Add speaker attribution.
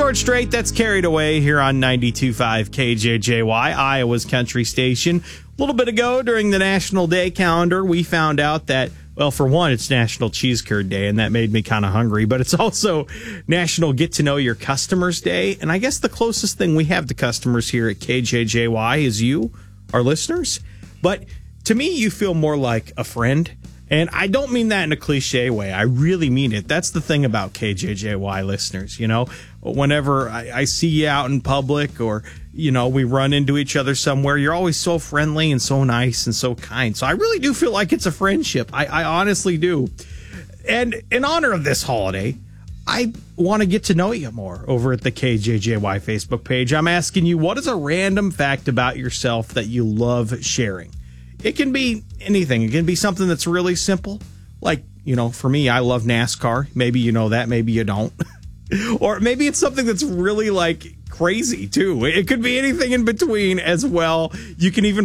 Speaker 1: George Strait, that's Carried Away here on 92.5 KJJY, Iowa's country station. A little bit ago during the National Day calendar, we found out that, well, for one, it's National Cheese Curd Day, and that made me kind of hungry, but it's also National Get to Know Your Customers Day. And I guess the closest thing we have to customers here at KJJY is you, our listeners. But to me, you feel more like a friend. And I don't mean that in a cliche way. I really mean it. That's the thing about KJJY listeners. You know, whenever I see you out in public or, you know, we run into each other somewhere, you're always so friendly and so nice and so kind. So I really do feel like it's a friendship. I honestly do. And in honor of this holiday, I want to get to know you more over at the KJJY Facebook page. I'm asking you, what is a random fact about yourself that you love sharing? It can be anything. It can be something that's really simple. Like, you know, for me, I love NASCAR. Maybe you know that. Maybe you don't. Or maybe it's something that's really like crazy too. It could be anything in between as well. You can even